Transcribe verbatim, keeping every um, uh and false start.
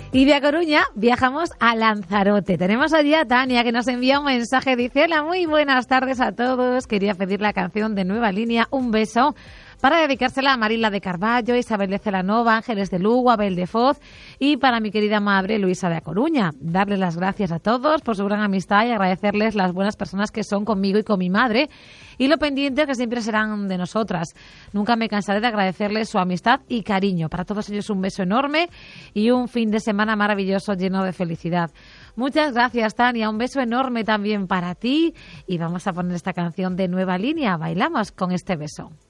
Y de A Coruña viajamos a Lanzarote. Tenemos allí a Tania, que nos envía un mensaje. Dice: hola, muy buenas tardes a todos. Quería pedir la canción de Nueva Línea, Un beso, para dedicársela a Marila de Carballo, Isabel de Celanova, Ángeles de Lugo, Abel de Foz y para mi querida madre Luisa de A Coruña. Darles las gracias a todos por su gran amistad y agradecerles las buenas personas que son conmigo y con mi madre y lo pendientes que siempre serán de nosotras. Nunca me cansaré de agradecerles su amistad y cariño. Para todos ellos un beso enorme y un fin de semana maravilloso lleno de felicidad. Muchas gracias, Tania. Un beso enorme también para ti y vamos a poner esta canción de Nueva Línea. Bailamos con este beso.